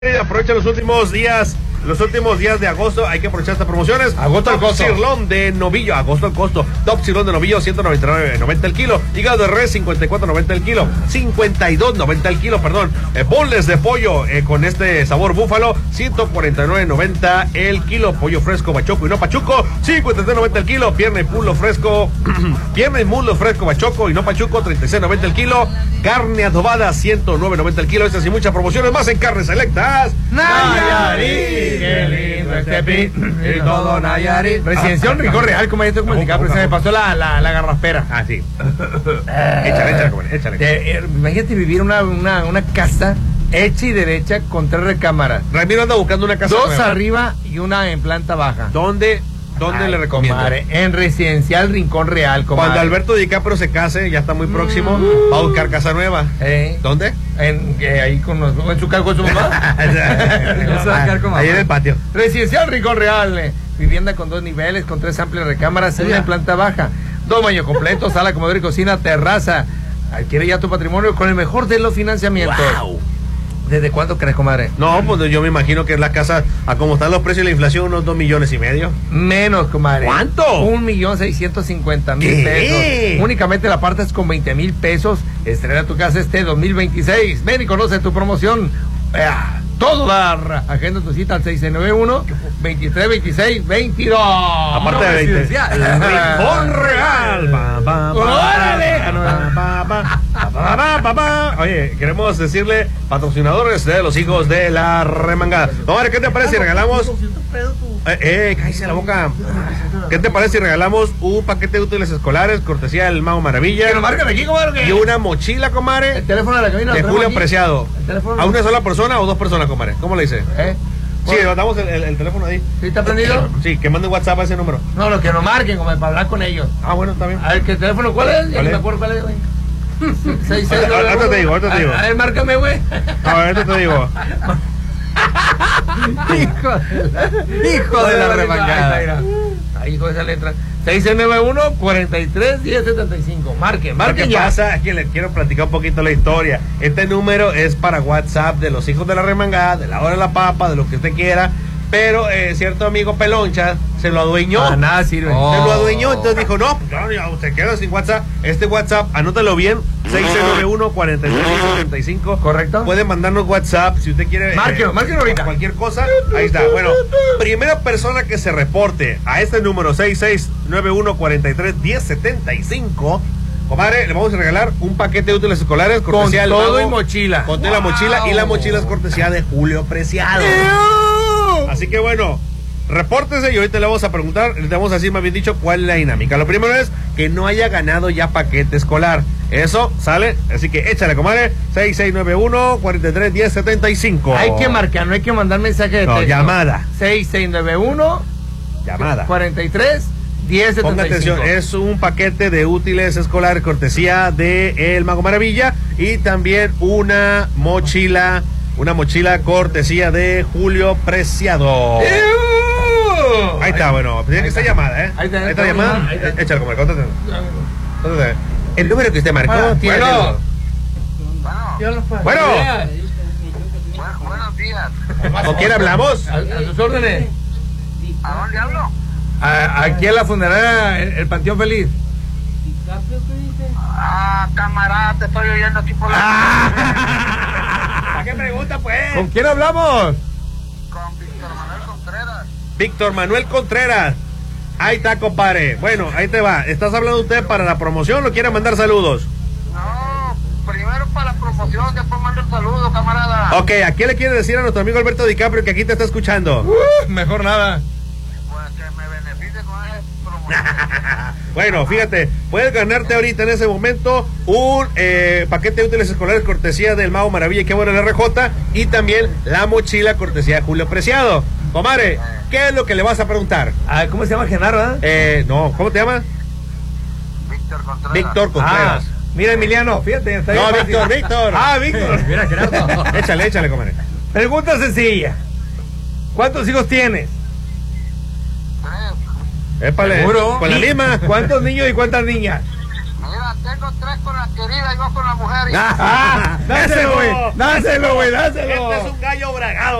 Aprovecha los últimos días de agosto. Hay que aprovechar estas promociones. Agosto al costo. Sirlón de novillo, agosto al costo. Top sirlón de novillo, 199.90 el kilo. Hígado de res, 54.90 el kilo. 52.90 el kilo, perdón. Boneless de pollo con este sabor búfalo, 149.90 el kilo. Pollo fresco, bachoco y no pachuco, 53.90 el kilo. Pierna y muslo fresco, pierna y muslo fresco, bachoco y no pachuco, 36.90 el kilo. Carne adobada, 109.90 el kilo. Estas y muchas promociones más en Carnes Selectas Nayarit, qué lindo este pit y todo Nayarit. Residencial Rincón Real, como ya te comunicaba, pero se me pasó la garraspera. Ah, sí. Échale. Imagínate vivir una casa hecha y derecha con 3 recámaras. Ramiro anda buscando una casa 2 nueva. arriba y una en planta baja. ¿Dónde le recomiendo? Comadre, en Residencial Rincón Real, comadre. Cuando Alberto DiCaprio se case, ya está muy próximo, va a buscar casa nueva. ¿Dónde? Ahí en su casa con su mamá. Ahí en el patio. Residencial Rincón Real, vivienda con 2 niveles, con 3 amplias recámaras, una en planta baja, 2 baños completos, sala, comedor y cocina, terraza. Adquiere ya tu patrimonio con el mejor de los financiamientos. Wow. ¿Desde cuándo crees, comadre? No, pues yo me imagino que es la casa, a como están los precios y la inflación, unos 2,5 millones. Menos, comadre. ¿Cuánto? 1,650,000 ¿Qué? pesos. Únicamente la apartas con 20,000 pesos. Estrena tu casa este 2026. Ven y conoce tu promoción. Todo dar. Agenda tu cita al 691-2326-22. Aparte de 20. Rincón Real. ¡Órale! Oye, queremos decirle patrocinadores de los hijos de la remangada. Comadre, ¿qué te parece si regalamos? Cállese la boca. ¿Qué te parece si regalamos un paquete de útiles escolares, cortesía del Mago Maravilla? Que lo marquen aquí, comadre. Y una mochila, comadre. El teléfono de la cabina de Julio Preciado. ¿A una sola persona o 2 personas, comadre? ¿Cómo le dice? Sí, le damos el teléfono ahí. ¿Sí está prendido? Sí, que manden WhatsApp a ese número. No, lo que nos marquen, como para hablar con ellos. Ah, bueno, está bien. A ver, ¿qué teléfono cuál es? Ya no me acuerdo cuál es, güey. 6691. Ahorita te digo. A ver, márcame, güey. Ahorita te digo. Hijo de la remangada. Ahí, hijo de esa letra. 691-43-1075. Marquen ¿Qué ya. pasa? Es que les quiero platicar un poquito la historia. Este número es para WhatsApp de los hijos de la remangada, de la hora de la papa, de lo que usted quiera. Pero cierto amigo Peloncha se lo adueñó. A nada sirve. Se lo adueñó, entonces dijo, no, ya usted queda sin WhatsApp. Este WhatsApp, anótalo bien, 691-43-1075. ¿Correcto? Puede mandarnos WhatsApp si usted quiere. Márquelo ahorita. Cualquier cosa, ahí está. Bueno, primera persona que se reporte a este número, 6691-43-1075. Comadre, le vamos a regalar un paquete de útiles escolares cortesía con del todo Mago, y mochila. con la mochila, y la mochila es cortesía de Julio Preciado. Así que bueno, repórtese y ahorita le vamos a preguntar, le vamos a decir más bien dicho cuál es la dinámica. Lo primero es que no haya ganado ya paquete escolar. Eso sale, así que échale, comadre, 6691-43-1075. Hay que marcar, no hay que mandar mensaje de texto. Llamada. 6691 llamada. 43-1075. Ponga atención, es un paquete de útiles escolares cortesía de El Mago Maravilla y también una mochila cortesía de Julio Preciado. Ahí está, bueno, tiene que estar llamada, ¿eh? Ahí está llamada. Échale, como contate. El número que usted marcó tiene. Bueno. Buenos días. ¿Con quién hablamos? A sus órdenes. ¿A dónde hablo? Aquí en la funeraria, el Panteón Feliz. Camarada, te estoy oyendo aquí por la... ¿A qué pregunta, pues? ¿Con quién hablamos? Con Víctor Manuel Contreras. Víctor Manuel Contreras. Ahí está, compadre. Bueno, ahí te va. ¿Estás hablando usted para la promoción o quiere mandar saludos? No, primero para la promoción, después mando el saludo, camarada. Ok, ¿a quién le quiere decir a nuestro amigo Alberto DiCaprio que aquí te está escuchando? Mejor nada. Pues que me beneficie con esa promoción. Bueno, fíjate, puedes ganarte ahorita en ese momento un paquete de útiles escolares cortesía del Mago Maravilla y qué bueno el RJ, y también la mochila cortesía de Julio Preciado. Comadre, ¿qué es lo que le vas a preguntar? ¿Cómo se llama Genaro? No, ¿cómo te llamas? Víctor Contreras. Víctor Contreras. Mira, Emiliano, fíjate. Está No, bien fácil. Víctor. Víctor. Mira, Gerardo. Échale, comadre. Pregunta sencilla. ¿Cuántos hijos tienes? 3. Épale. ¿Seguro? Con la lima. ¿Cuántos niños y cuántas niñas? Mira, tengo 3 con la querida y 2 con la mujer. Dáselo, güey, dáselo. Este es un gallo bragado.